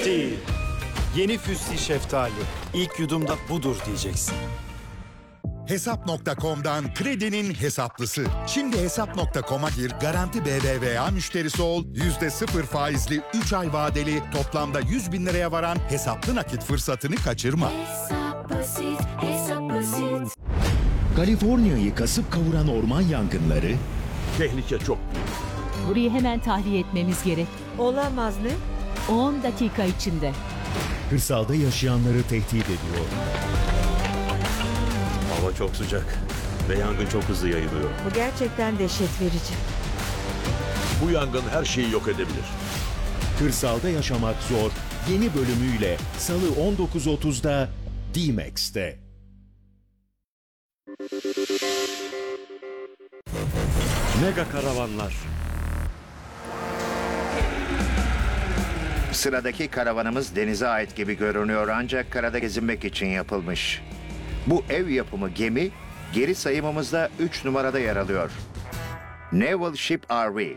Değil. Yeni Füsti şeftali. İlk yudumda budur diyeceksin. Hesap.com'dan kredinin hesaplısı. Şimdi Hesap.com'a gir, garanti BBVA müşterisi ol, %0 faizli 3 ay vadeli toplamda 100 bin liraya varan hesaplı nakit fırsatını kaçırma. Hesap basit, hesap basit. Kaliforniya'yı kasıp kavuran orman yangınları, Tehlike çok büyük. Burayı hemen tahliye etmemiz gerek. Olamaz mı? 10 dakika içinde. kırsalda yaşayanları tehdit ediyor. Hava çok sıcak ve yangın çok hızlı yayılıyor. Bu gerçekten dehşet verici. Bu yangın her şeyi yok edebilir. Kırsalda yaşamak zor. Yeni bölümüyle Salı 19.30'da D-Max'te. Mega karavanlar. Sıradaki karavanımız denize ait gibi görünüyor ancak karada gezinmek için yapılmış. Bu ev yapımı gemi geri sayımımızda 3 numarada yer alıyor. Naval Ship RV.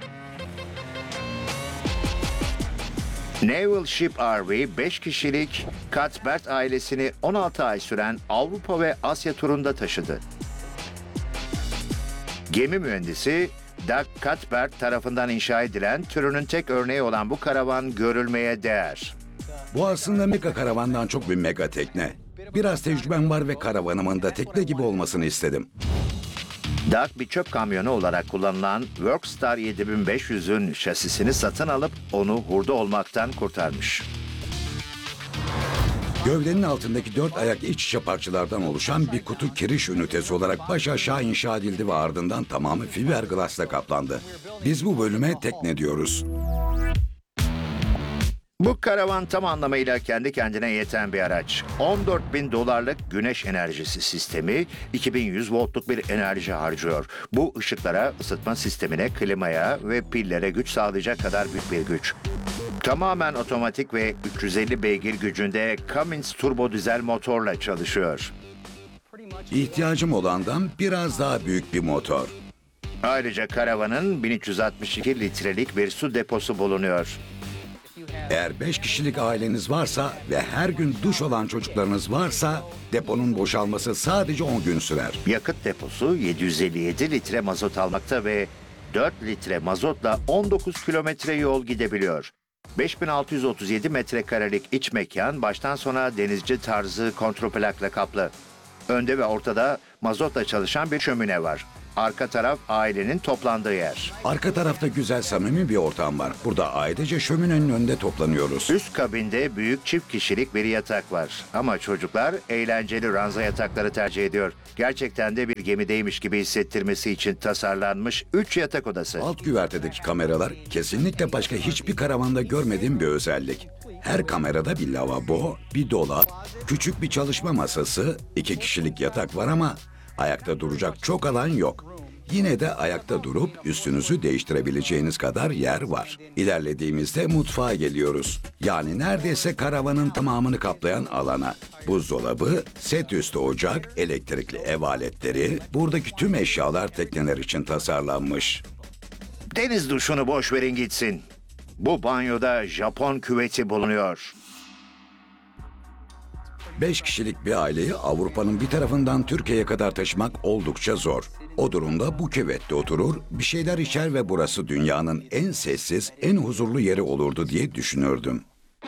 Naval Ship RV 5 kişilik Cuthbert ailesini 16 ay süren Avrupa ve Asya turunda taşıdı. Gemi mühendisi Doug Cuthbert tarafından inşa edilen türünün tek örneği olan bu karavan görülmeye değer. Bu aslında mega karavandan çok bir mega tekne. Biraz tecrübem var ve karavanımın da tekne gibi olmasını istedim. Doug bir çöp kamyonu olarak kullanılan Workstar 7500'ün şasisini satın alıp onu hurda olmaktan kurtarmış. Gövdenin altındaki 4 ayak iç içe parçalardan oluşan bir kutu kiriş ünitesi olarak baş aşağı inşa edildi ve ardından tamamı fiberglassla kaplandı. Biz bu bölüme tekne diyoruz. Bu karavan tam anlamıyla kendi kendine yeten bir araç. 14.000 dolarlık güneş enerjisi sistemi 2100 voltluk bir enerji harcıyor. Bu ışıklara, ısıtma sistemine, klimaya ve pillere güç sağlayacak kadar büyük bir güç. Tamamen otomatik ve 350 beygir gücünde Cummins turbo dizel motorla çalışıyor. İhtiyacım olandan biraz daha büyük bir motor. Ayrıca karavanın 1362 litrelik bir su deposu bulunuyor. Eğer 5 kişilik aileniz varsa ve her gün duş olan çocuklarınız varsa deponun boşalması sadece 10 gün sürer. Yakıt deposu 757 litre mazot almakta ve 4 litre mazotla 19 kilometre yol gidebiliyor. 5637 metrekarelik iç mekan baştan sona denizci tarzı kontroplakla kaplı. Önde ve ortada mazotla çalışan bir şömine var. Arka taraf ailenin toplandığı yer. Arka tarafta güzel samimi bir ortam var. Burada ailece şöminenin önünde toplanıyoruz. Üst kabinde büyük çift kişilik bir yatak var. Ama çocuklar eğlenceli ranza yatakları tercih ediyor. Gerçekten de bir gemideymiş gibi hissettirmesi için tasarlanmış 3 yatak odası. Alt güvertedeki kameralar kesinlikle başka hiçbir karavanda görmediğim bir özellik. Her kamerada bir lavabo, bir dolap, küçük bir çalışma masası, 2 kişilik yatak var ama ayakta duracak çok alan yok. Yine de ayakta durup üstünüzü değiştirebileceğiniz kadar yer var. İlerlediğimizde mutfağa geliyoruz. Yani neredeyse karavanın tamamını kaplayan alana. Buzdolabı, set üstü ocak, elektrikli ev aletleri, buradaki tüm eşyalar tekneler için tasarlanmış. Deniz duşunu boş verin gitsin. Bu banyoda Japon küveti bulunuyor. 5 kişilik bir aileyi Avrupa'nın bir tarafından Türkiye'ye kadar taşımak oldukça zor. O durumda bu küvette oturur, bir şeyler içer ve burası dünyanın en sessiz, en huzurlu yeri olurdu diye düşünürdüm.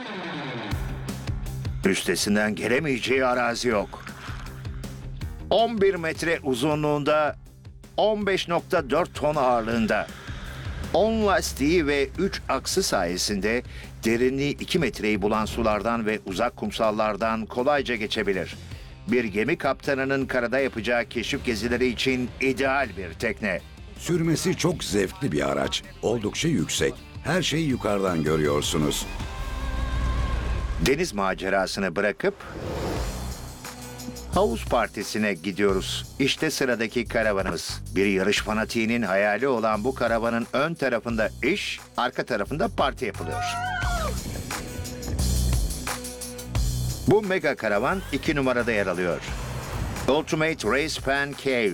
Üstesinden gelemeyeceği arazi yok. 11 metre uzunluğunda, 15.4 ton ağırlığında. 10 lastiği ve 3 aksı sayesinde derinliği 2 metreyi bulan sulardan ve uzak kumsallardan kolayca geçebilir. Bir gemi kaptanının karada yapacağı keşif gezileri için ideal bir tekne. Sürmesi çok zevkli bir araç, oldukça yüksek. Her şeyi yukarıdan görüyorsunuz. Deniz macerasını bırakıp havuz partisine gidiyoruz. İşte sıradaki karavanımız. Bir yarış fanatiğinin hayali olan bu karavanın ön tarafında iş, arka tarafında parti yapılıyor. Bu mega karavan 2 numarada yer alıyor. Ultimate Race Fan Cave.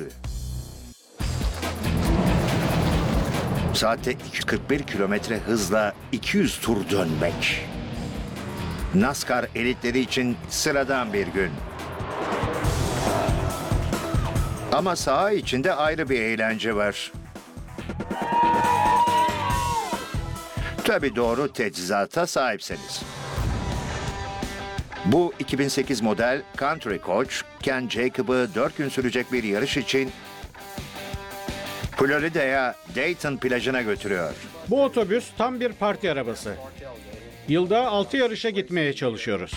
Saatte 241 kilometre hızla 200 tur dönmek. NASCAR elitleri için sıradan bir gün. Ama saha içinde ayrı bir eğlence var. Tabii doğru teçhizata sahipseniz. Bu 2008 model Country Coach, Ken Jacob'ı 4 gün sürecek bir yarış için Florida'ya Dayton plajına götürüyor. Bu otobüs tam bir parti arabası. Yılda 6 yarışa gitmeye çalışıyoruz.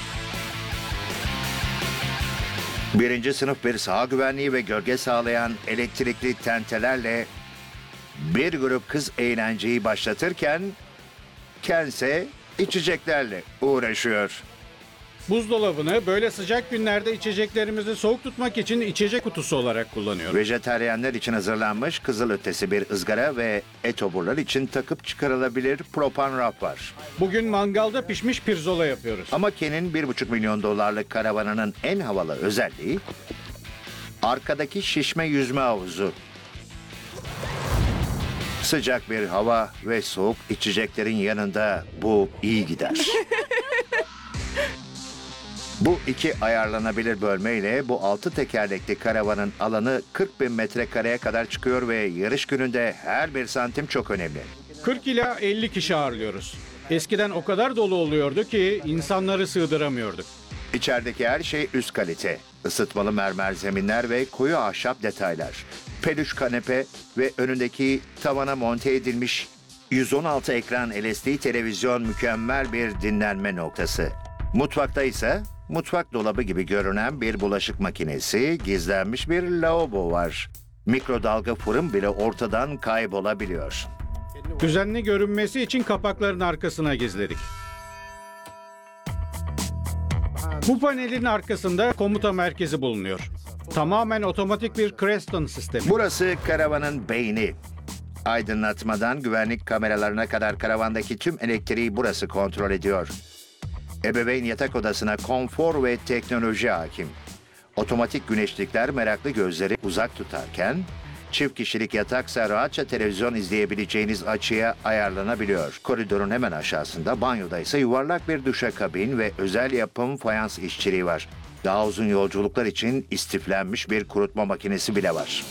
Birinci sınıf bir saha güvenliği ve gölge sağlayan elektrikli tentelerle bir grup kız eğlenceyi başlatırken Ken ise içeceklerle uğraşıyor. Buzdolabını böyle sıcak günlerde içeceklerimizi soğuk tutmak için içecek kutusu olarak kullanıyoruz. Vejetaryenler için hazırlanmış kızılötesi bir ızgara ve etoburlar için takıp çıkarılabilir propan raf var. Bugün mangalda pişmiş pirzola yapıyoruz. Ama Ken'in 1,5 milyon dolarlık karavanının en havalı özelliği arkadaki şişme yüzme havuzu. Sıcak bir hava ve soğuk içeceklerin yanında bu iyi gider. Bu iki ayarlanabilir bölmeyle bu 6 tekerlekli karavanın alanı 40 bin metrekareye kadar çıkıyor ve yarış gününde her bir santim çok önemli. 40 ila 50 kişi ağırlıyoruz. Eskiden o kadar dolu oluyordu ki insanları sığdıramıyorduk. İçerideki her şey üst kalite. Isıtmalı mermer zeminler ve koyu ahşap detaylar. Peluş kanepe ve önündeki tavana monte edilmiş 116 ekran LCD televizyon mükemmel bir dinlenme noktası. Mutfakta ise mutfak dolabı gibi görünen bir bulaşık makinesi, gizlenmiş bir lavabo var. Mikrodalga fırın bile ortadan kaybolabiliyor. Düzenli görünmesi için kapakların arkasına gizledik. Bu panelin arkasında komuta merkezi bulunuyor. Tamamen otomatik bir Creston sistemi. Burası karavanın beyni. Aydınlatmadan güvenlik kameralarına kadar karavandaki tüm elektriği burası kontrol ediyor. Ebeveyn yatak odasına konfor ve teknoloji hakim. Otomatik güneşlikler meraklı gözleri uzak tutarken, çift kişilik yataksa rahatça televizyon izleyebileceğiniz açıya ayarlanabiliyor. Koridorun hemen aşağısında banyoda ise yuvarlak bir duşakabin ve özel yapım fayans işçiliği var. Daha uzun yolculuklar için istiflenmiş bir kurutma makinesi bile var.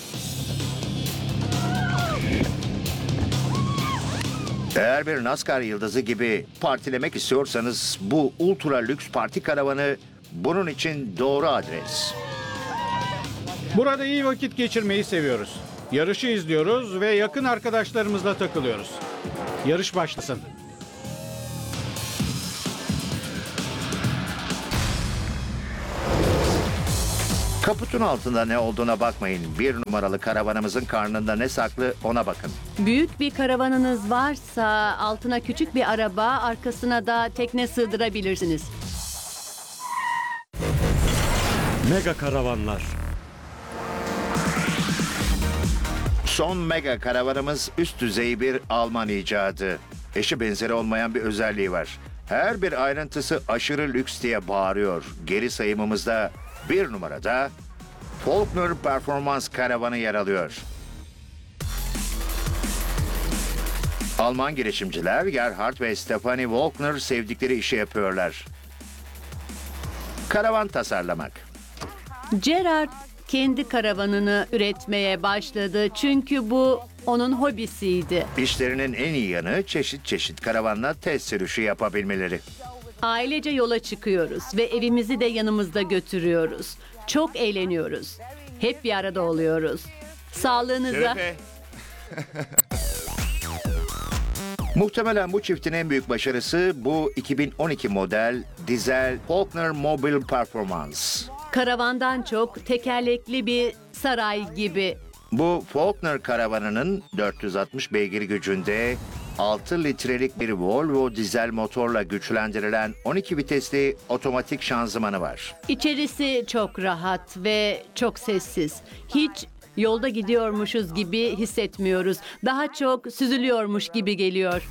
Eğer bir NASCAR yıldızı gibi partilemek istiyorsanız bu ultra lüks parti karavanı bunun için doğru adres. Burada iyi vakit geçirmeyi seviyoruz. Yarışı izliyoruz ve yakın arkadaşlarımızla takılıyoruz. Yarış başlasın. Kaputun altında ne olduğuna bakmayın. 1 numaralı karavanımızın karnında ne saklı ona bakın. Büyük bir karavanınız varsa altına küçük bir araba, arkasına da tekne sığdırabilirsiniz. Mega karavanlar. Son mega karavanımız üst düzey bir Alman icadı. Eşi benzeri olmayan bir özelliği var. Her bir ayrıntısı aşırı lüks diye bağırıyor. Geri sayımımızda 1 numarada Faulkner Performans karavanı yer alıyor. Alman girişimciler Gerhard ve Stefanie Faulkner sevdikleri işi yapıyorlar. Karavan tasarlamak. Gerard kendi karavanını üretmeye başladı çünkü bu onun hobisiydi. İşlerinin en iyi yanı çeşit çeşit karavanla test sürüşü yapabilmeleri. Ailece yola çıkıyoruz ve evimizi de yanımızda götürüyoruz. Çok eğleniyoruz. Hep bir arada oluyoruz. Sağlığınıza... Muhtemelen bu çiftin en büyük başarısı bu 2012 model dizel Faulkner Mobile Performance. Karavandan çok tekerlekli bir saray gibi. Bu Faulkner karavanının 460 beygir gücünde 6 litrelik bir Volvo dizel motorla güçlendirilen 12 vitesli otomatik şanzımanı var. İçerisi çok rahat ve çok sessiz. Hiç yolda gidiyormuşuz gibi hissetmiyoruz. Daha çok süzülüyormuş gibi geliyor.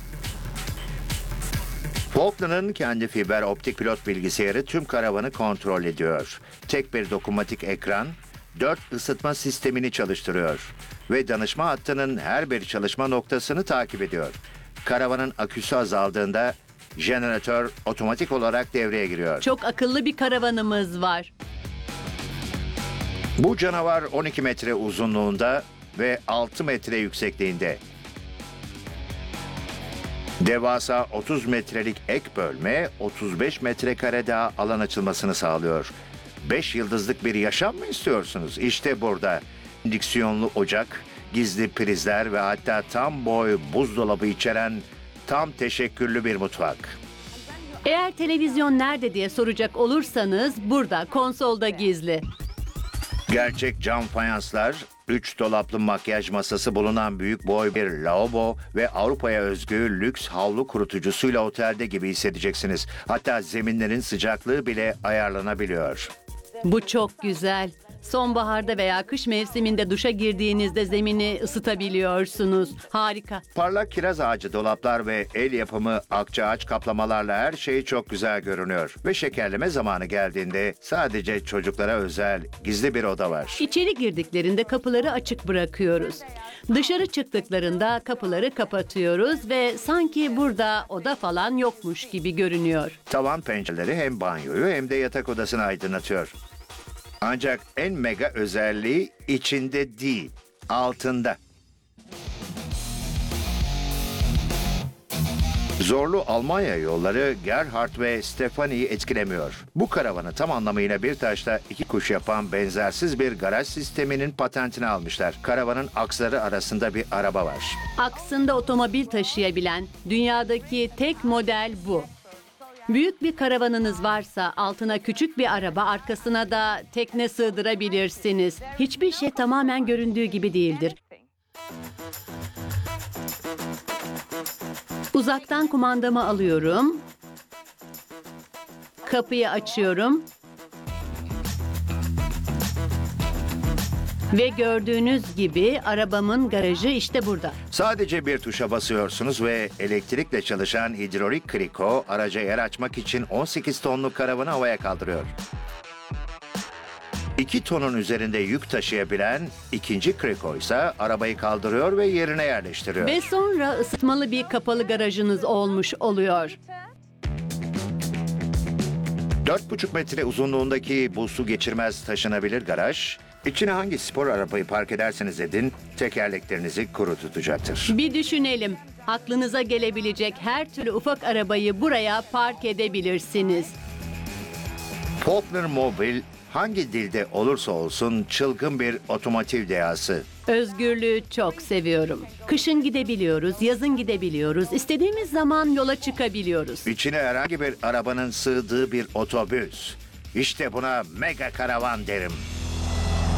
Faulkner'ın kendi fiber optik pilot bilgisayarı tüm karavanı kontrol ediyor. Tek bir dokunmatik ekran 4 ısıtma sistemini çalıştırıyor ve danışma hattının her bir çalışma noktasını takip ediyor. Karavanın aküsü azaldığında jeneratör otomatik olarak devreye giriyor. Çok akıllı bir karavanımız var. Bu canavar 12 metre uzunluğunda ve 6 metre yüksekliğinde. Devasa 30 metrelik ek bölme 35 metrekare daha alan açılmasını sağlıyor. 5 yıldızlık bir yaşam mı istiyorsunuz? İşte burada. Diksiyonlu ocak, gizli prizler ve hatta tam boy buzdolabı içeren tam teşekküllü bir mutfak. Eğer televizyon nerede diye soracak olursanız burada, konsolda gizli. Gerçek cam fayanslar, 3 dolaplı makyaj masası bulunan büyük boy bir lavabo ve Avrupa'ya özgü lüks havlu kurutucusuyla otelde gibi hissedeceksiniz. Hatta zeminlerin sıcaklığı bile ayarlanabiliyor. Bu çok güzel. Sonbaharda veya kış mevsiminde duşa girdiğinizde zemini ısıtabiliyorsunuz. Harika. Parlak kiraz ağacı dolaplar ve el yapımı akça ağaç kaplamalarla her şey çok güzel görünüyor. Ve şekerleme zamanı geldiğinde sadece çocuklara özel gizli bir oda var. İçeri girdiklerinde kapıları açık bırakıyoruz. Dışarı çıktıklarında kapıları kapatıyoruz ve sanki burada oda falan yokmuş gibi görünüyor. Tavan pencereleri hem banyoyu hem de yatak odasını aydınlatıyor. Ancak en mega özelliği içinde değil, altında. Zorlu Almanya yolları Gerhard ve Stefani'yi etkilemiyor. Bu karavanı tam anlamıyla bir taşla iki kuş yapan benzersiz bir garaj sisteminin patentini almışlar. Karavanın aksları arasında bir araba var. Aksında otomobil taşıyabilen dünyadaki tek model bu. Büyük bir karavanınız varsa altına küçük bir araba, arkasına da tekne sığdırabilirsiniz. Hiçbir şey tamamen göründüğü gibi değildir. Uzaktan kumandamı alıyorum. Kapıyı açıyorum. Ve gördüğünüz gibi arabamın garajı işte burada. Sadece bir tuşa basıyorsunuz ve elektrikle çalışan hidrolik kriko araca yer açmak için 18 tonluk karavanı havaya kaldırıyor. 2 tonun üzerinde yük taşıyabilen ikinci kriko ise arabayı kaldırıyor ve yerine yerleştiriyor. Ve sonra ısıtmalı bir kapalı garajınız olmuş oluyor. 4,5 metre uzunluğundaki bu su geçirmez taşınabilir garaj, içine hangi spor arabayı park ederseniz edin, tekerleklerinizi kuru tutacaktır. Bir düşünelim. Aklınıza gelebilecek her türlü ufak arabayı buraya park edebilirsiniz. Faulkner Mobil, hangi dilde olursa olsun çılgın bir otomotiv dehası. Özgürlüğü çok seviyorum. Kışın gidebiliyoruz, yazın gidebiliyoruz. İstediğimiz zaman yola çıkabiliyoruz. İçine herhangi bir arabanın sığdığı bir otobüs. İşte buna mega karavan derim.